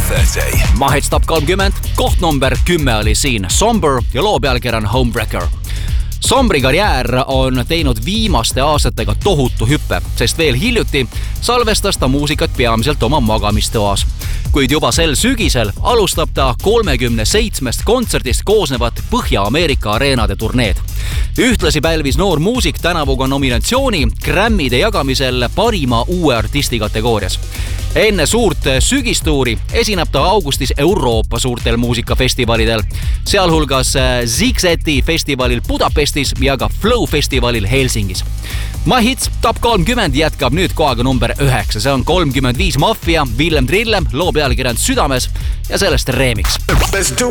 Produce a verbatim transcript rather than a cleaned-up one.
kolmkümmend. Mahits Top kolmkümmend, koht number kümme oli siin Somber ja loo pealkiri on Homebreaker. Sombri karjäär on teinud viimaste aastatega tohutu hüppe, sest veel hiljuti salvestas ta muusikat peamiselt oma magamistoas. Kuid juba sel sügisel alustab ta kolmekümne seitsmest kontserdist koosnevat Põhja-Ameerika areenade turneed. Ühtlasi pälvis noor muusik tänavuga nominatsiooni Grammide jagamisel parima uue artisti kategoorias. Enne suurt sügistuuri esineb ta augustis Euroopa suurtel muusikafestivalidel, sealhulgas Zigzeti festivalil Budapestis ja ka Flow festivalil Helsingis. Mahits Top kolmkümmend jätkab nüüd kohaga number üheksa. See on kolmkümmend viis Mafia, Villem Trillem, loo pealkiri on Südames ja sellest remix.